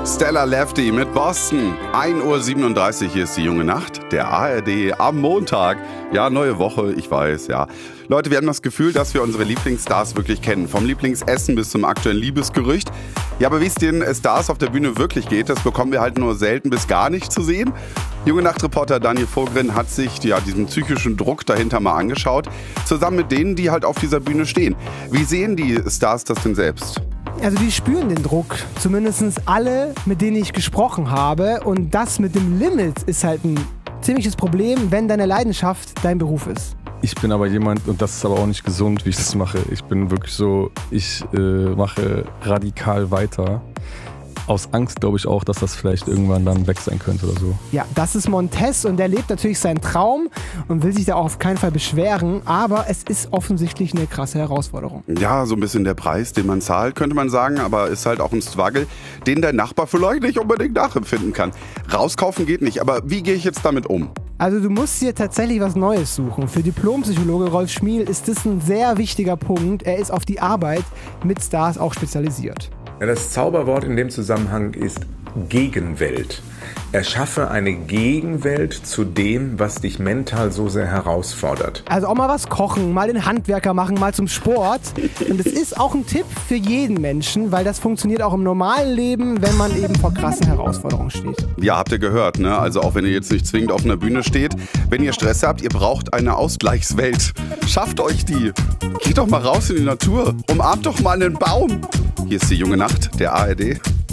Stella Lefty mit Boston. 1:37 Uhr, hier ist die junge Nacht, der ARD am Montag. Ja, neue Woche, ich weiß, ja. Leute, wir haben das Gefühl, dass wir unsere Lieblingsstars wirklich kennen. Vom Lieblingsessen bis zum aktuellen Liebesgerücht. Ja, aber wie es den Stars auf der Bühne wirklich geht, das bekommen wir halt nur selten bis gar nicht zu sehen. Junge Nacht-Reporter Daniel Vogren hat sich diesen psychischen Druck dahinter mal angeschaut. Zusammen mit denen, die halt auf dieser Bühne stehen. Wie sehen die Stars das denn selbst? Also die spüren den Druck, zumindest alle, mit denen ich gesprochen habe. Und das mit dem Limit ist halt ein ziemliches Problem, wenn deine Leidenschaft dein Beruf ist. Ich bin aber jemand, und das ist aber auch nicht gesund, wie ich das mache. Ich bin wirklich so, ich mache radikal weiter. Aus Angst glaube ich auch, dass das vielleicht irgendwann dann weg sein könnte oder so. Ja, das ist Montez und der lebt natürlich seinen Traum und will sich da auch auf keinen Fall beschweren, aber es ist offensichtlich eine krasse Herausforderung. Ja, so ein bisschen der Preis, den man zahlt, könnte man sagen, aber ist halt auch ein Struggle, den der Nachbar vielleicht nicht unbedingt nachempfinden kann. Rauskaufen geht nicht, aber wie gehe ich jetzt damit um? Also du musst dir tatsächlich was Neues suchen. Für Diplompsychologe Rolf Schmiel ist das ein sehr wichtiger Punkt. Er ist auf die Arbeit mit Stars auch spezialisiert. Ja, das Zauberwort in dem Zusammenhang ist Gegenwelt. Erschaffe eine Gegenwelt zu dem, was dich mental so sehr herausfordert. Also auch mal was kochen, mal den Handwerker machen, mal zum Sport. Und es ist auch ein Tipp für jeden Menschen, weil das funktioniert auch im normalen Leben, wenn man eben vor krassen Herausforderungen steht. Ja, habt ihr gehört, ne? Also auch wenn ihr jetzt nicht zwingend auf einer Bühne steht, wenn ihr Stress habt, ihr braucht eine Ausgleichswelt. Schafft euch die. Geht doch mal raus in die Natur. Umarmt doch mal einen Baum. Hier ist die junge Nacht, der ARD.